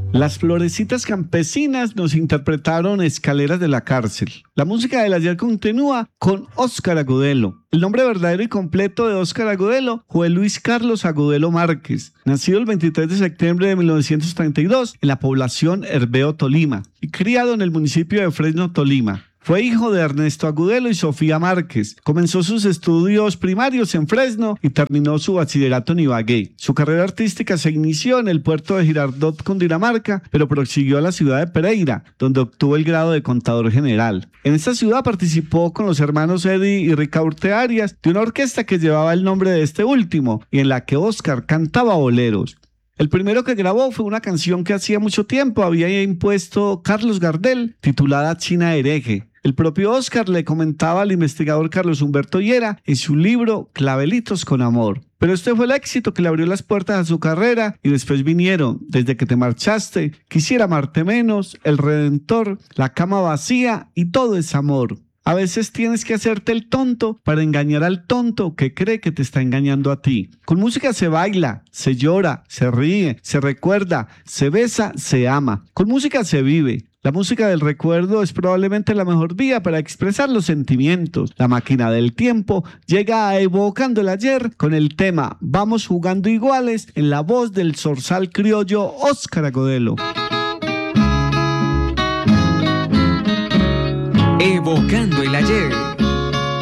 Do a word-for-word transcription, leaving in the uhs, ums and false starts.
Las Florecitas Campesinas nos interpretaron Escaleras de la Cárcel. La música del ayer continúa con Óscar Agudelo. El nombre verdadero y completo de Óscar Agudelo fue Luis Carlos Agudelo Márquez, nacido el veintitrés de septiembre de mil novecientos treinta y dos en la población Herveo, Tolima, y criado en el municipio de Fresno, Tolima. Fue hijo de Ernesto Agudelo y Sofía Márquez. Comenzó sus estudios primarios en Fresno y terminó su bachillerato en Ibagué. Su carrera artística se inició en el puerto de Girardot, Cundinamarca, pero prosiguió a la ciudad de Pereira, donde obtuvo el grado de contador general. En esta ciudad participó con los hermanos Eddie y Ricaurte Arias de una orquesta que llevaba el nombre de este último y en la que Óscar cantaba boleros. El primero que grabó fue una canción que hacía mucho tiempo había impuesto Carlos Gardel, titulada China Hereje. El propio Óscar le comentaba al investigador Carlos Humberto Llera en su libro Clavelitos con Amor. Pero este fue el éxito que le abrió las puertas a su carrera y después vinieron Desde que te marchaste, Quisiera amarte menos, El Redentor, La cama vacía y Todo es amor. A veces tienes que hacerte el tonto para engañar al tonto que cree que te está engañando a ti. Con música se baila, se llora, se ríe, se recuerda, se besa, se ama. Con música se vive. La música del recuerdo es probablemente la mejor vía para expresar los sentimientos. La máquina del tiempo llega a Evocando el Ayer con el tema Vamos jugando iguales en la voz del zorzal criollo Óscar Agudelo. Evocando el Ayer.